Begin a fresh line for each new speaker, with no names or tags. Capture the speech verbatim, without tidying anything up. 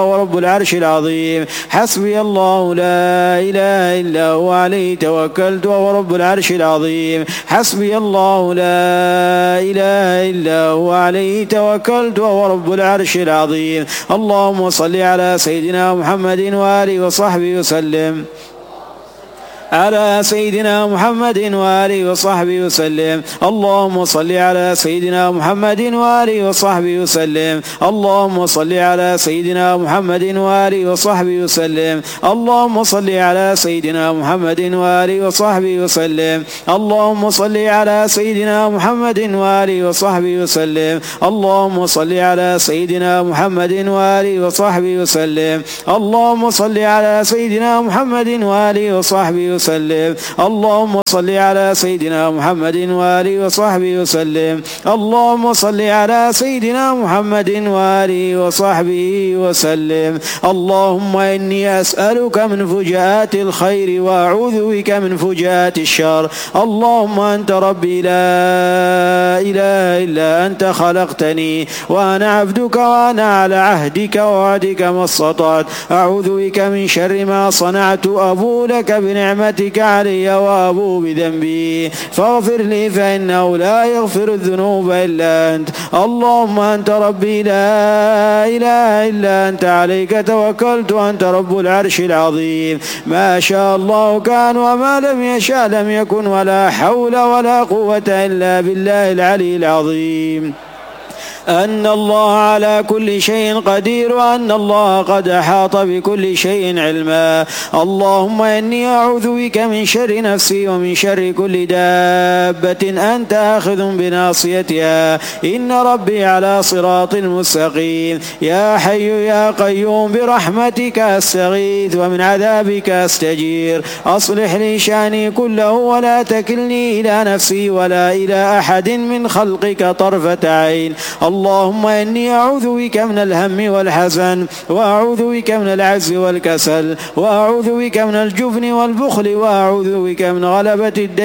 ورب العرش العظيم. حسبي الله لا إله إلا هو عليه توكلت وهو رب العرش العظيم. حسبي الله لا إله إلا هو عليه توكلت وهو رب العرش العظيم. اللهم صل على سيدنا محمد وآله وصحبه وسلم. على سيدنا محمد وآله وصحبه وسلم. اللهم صل على سيدنا محمد وآله وصحبه وسلم. اللهم صل على سيدنا محمد وآله وصحبه وسلم. اللهم صل على سيدنا محمد وآله وصحبه وسلم. اللهم صل على سيدنا محمد وآله وصحبه وسلم. اللهم صل على سيدنا محمد وآله وصحبه وسلم. اللهم صل على سيدنا محمد وآله وصحبه وسلم. اللهم صل على سيدنا محمد وآله وصحبه وسلم. اللهم صل على سيدنا محمد وآله وصحبه وسلم. اللهم إني أسألك من فجاءات الخير وأعوذ بك من فجاءات الشر. اللهم أنت ربي لا إله إلا أنت خلقتني وأنا عبدك وأنا على عهدك ووعدك ما استطعت. أعوذ بك من شر ما صنعت أبو لك بنعمتك علي وأبو بذنبي فاغفر لي فإنه لا يغفر الذنوب إلا أنت. اللهم أنت ربي لا إله إلا أنت عليك توكلت وأنت رب العرش العظيم. ما شاء الله كان وما لم يشاء لم يكن ولا حول ولا قوة إلا بالله العلي العظيم. أن الله على كل شيء قدير وأن الله قد أحاط بكل شيء علما. اللهم إني أعوذ بك من شر نفسي ومن شر كل دابة أنت آخذ بناصيتها إن ربي على صراط مستقيم. يا حي يا قيوم برحمتك أستغيث ومن عذابك أستجير. أصلح لي شأني كله ولا تكلني إلى نفسي ولا إلى أحد من خلقك طرفة عين. اللهم إني أعوذ بك من الهم والحزن وأعوذ بك من العجز والكسل وأعوذ بك من الجبن والبخل وأعوذ بك من غلبة الدين